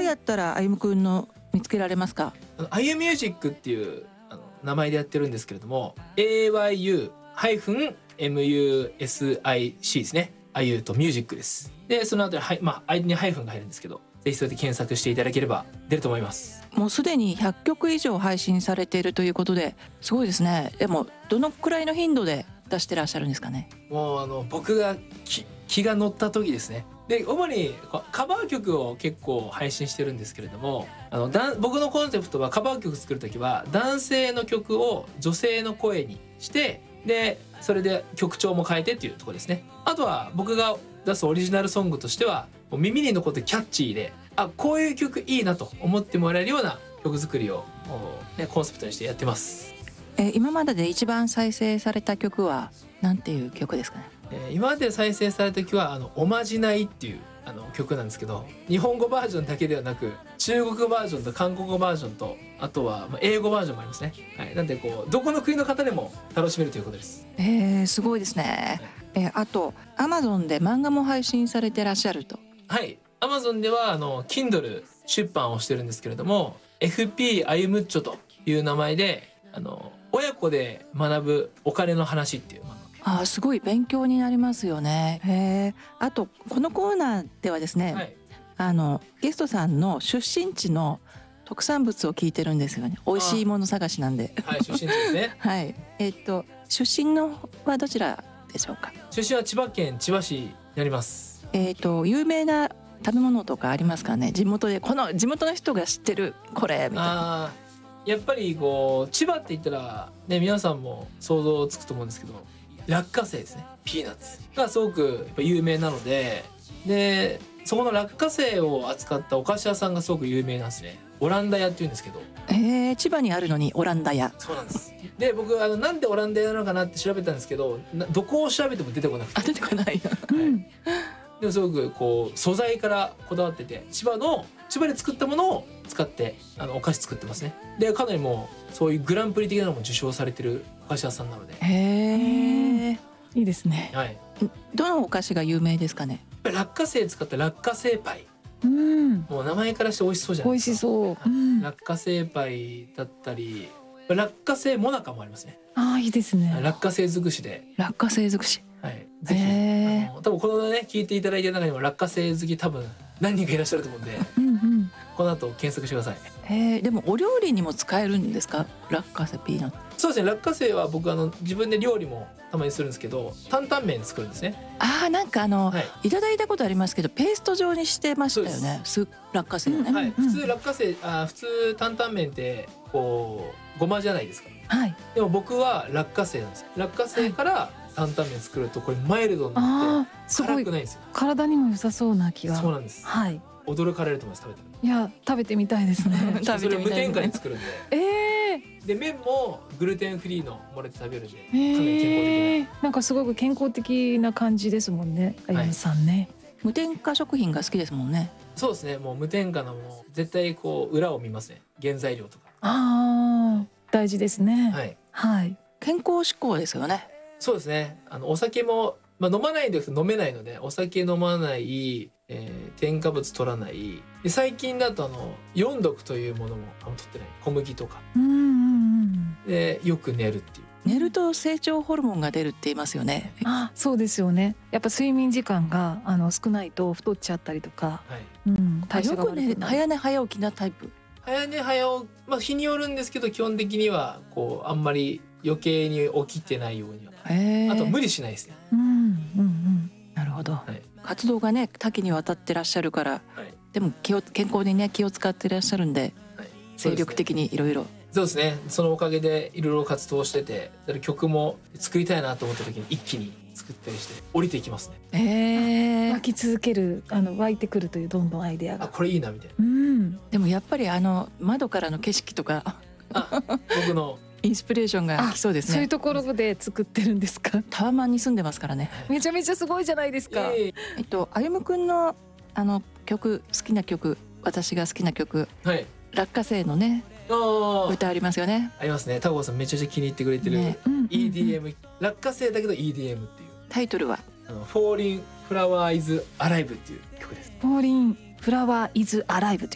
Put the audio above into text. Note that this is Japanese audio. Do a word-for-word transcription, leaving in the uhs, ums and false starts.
やったらあゆむくんの見つけられますか？ あのあゆミュージックっていうあの名前でやってるんですけれども エーワイユーエムユーエスアイシー ですね。あゆとミュージックです。でその後に、はい、まあ間にハイフンが入るんですけど、ぜひそれで検索していただければ出ると思います。 もうすでにひゃっきょく以上配信されているということですごいですね。でもどのくらいの頻度で出してらっしゃるんですかね？ もうあの僕が気気が乗った時ですね。で主にカバー曲を結構配信してるんですけれども、あのだ僕のコンセプトはカバー曲作る時は男性の曲を女性の声にして、でそれで曲調も変えてっていうところですね。あとは僕が出すオリジナルソングとしてはもう耳に残ってキャッチーで、あこういう曲いいなと思ってもらえるような曲作りを、ね、コンセプトにしてやってます。 えー、今までで一番再生された曲はなんていう曲ですかね？ えー、今まで再生された曲はあのおまじないっていうあの曲なんですけど、日本語バージョンだけではなく中国語バージョンと韓国語バージョンとあとはまあ英語バージョンもありますね。はい、なんでこうどこの国の方でも楽しめるということです。 えー、すごいですね。えー、あと Amazon で漫画も配信されてらっしゃると。 はい、Amazon ではあの Kindle 出版をしてるんですけれども エフピー あゆむっちょという名前であの親子で学ぶお金の話っていう漫画。 あーすごい勉強になりますよね。へー。あとこのコーナーではですね、はい、あのゲストさんの出身地の特産物を聞いてるんですよね。美味しいもの探しなんで。 はい、出身地ですね。 はい。えっと出身のはどちらでしょうか？ 出身は千葉県千葉市になります。 えっと有名な食べ物とかありますかね？地元でこの地元の人が知ってるこれみたいな。 あやっぱりこう千葉って言ったらね皆さんも想像つくと思うんですけど、落花生ですね。ピーナッツがすごくやっぱ有名なので、でそこの落花生を扱ったお菓子屋さんがすごく有名なんですね。オランダ屋っていうんですけど。 えー、千葉にあるのにオランダ屋。 そうなんです。で僕あのなんでオランダ屋なのかなって調べたんですけど、どこを調べても出てこなくて。 あ出てこない。はい、 でもすごくこう素材からこだわってて、千葉の千葉で作ったものを使ってあのお菓子作ってますね。でかなりもうそういうグランプリ的なのも受賞されてるお菓子屋さんなので。 へえ、いいですね。 はい。 どのお菓子が有名ですかね？ 落花生使った落花生パイ。 うん、 もう名前からして美味しそうじゃないですか。 美味しそう。 うん、落花生パイだったり、落花生もなかもありますね。 ああいいですね。 落花生尽くしで。 落花生尽くし。 はい。ぜひあの多分このね聞いていただいてる中にも落花生好き多分何人かいらっしゃると思うんで、うんうん、この後検索してください。 へえ、でもお料理にも使えるんですか？落花生ピーナッツ。 そうですね。落花生は僕あの自分で料理もたまにするんですけど、担々麺作るんですね。 ああなんかあの、はい、いただいたことありますけどペースト状にしてましたよね。す落花生をね。 はい。普通落花生あ普通担々麺ってこうごまじゃないですか。 はい。 でも僕は落花生なんです。落花生から担々麺作るとこれマイルドになって辛くないんですよ。 体にも良さそうな気が。 そうなんです。はい。驚かれると思います。食べたら。 いや食べてみたいですね。 食べてみたいですね。それ無添加に作るんで。 ええー。 で麺もグルテンフリーのもらって食べるんで、 かなり健康的な。なんかすごく健康的な感じですもんね。あゆむさんね。 無添加食品が好きですもんね。 そうですね。もう無添加のもの絶対こう裏を見ますね。原材料とか。 ああ大事ですね。 はい。 はい。 健康志向ですよね。 そうですね。あのお酒もまあ飲まないんですけど飲めないので、お酒飲まない。えー、添加物取らないで最近だとあの四毒というものもあんま取ってない小麦とか、うんうんうん、でよく寝るっていう寝ると成長ホルモンが出るって言いますよね。 あそうですよね。やっぱ睡眠時間があの少ないと太っちゃったりとか、はいうん、 代謝が悪くなる。よくね早寝早起きなタイプ。 早寝早起き、まあ、日によるんですけど基本的にはこうあんまり余計に起きてないようにはあと無理しないですね。 うんうんうんなるほど、はい、活動がね多岐にわたってらっしゃるから、はい、でも気を健康にね気を使ってらっしゃるんで、はい、精力的にいろいろそうですね。そのおかげでいろいろ活動してて曲も作りたいなと思った時に一気に作ったりして降りていきますね。 えー、湧き続けるあの湧いてくるというどんどんアイデアがあこれいいなみたいな、 うん、でもやっぱりあの窓からの景色とかあ僕のインスピレーションが来そうですね。 そういうところで作ってるんですか？ タワマンに住んでますからね。 めちゃめちゃすごいじゃないですか。 えっとあゆむくんのあの曲好きな曲私が好きな曲、はい、落花生のね歌ありますよね。 ありますね。タコさんめちゃめちゃ気に入ってくれてる、ね、イーディーエム 落花生だけど イーディーエム っていうタイトルはあの Falling Flower is Alive っていう曲です。 Falling Flower is Alive という